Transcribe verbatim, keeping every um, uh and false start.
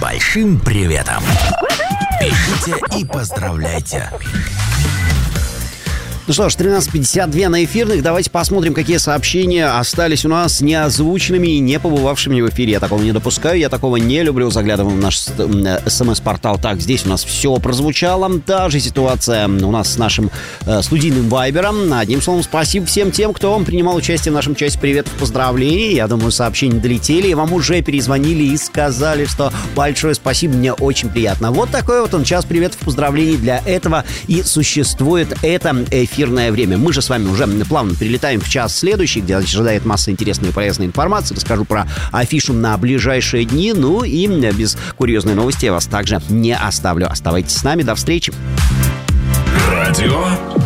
большим приветом. Пишите и поздравляйте. Ну что ж, тринадцать пятьдесят два на эфирных. Давайте посмотрим, какие сообщения остались у нас неозвученными и не побывавшими в эфире. Я такого не допускаю, я такого не люблю. Заглядываем в наш смс-портал. Так, здесь у нас все прозвучало. Та же ситуация у нас с нашим э, студийным вайбером. Одним словом, спасибо всем тем, кто принимал участие в нашем части приветов, поздравлений. Я думаю, сообщения долетели, и вам уже перезвонили и сказали, что большое спасибо, мне очень приятно. Вот такой вот он час приветов, поздравлений. Для этого и существует это эфир. Эфирное время. Мы же с вами уже плавно перелетаем в час следующий, где ожидает масса интересной и полезной информации. Расскажу про афишу на ближайшие дни. Ну и без курьезной новости я вас также не оставлю. Оставайтесь с нами. До встречи. Радио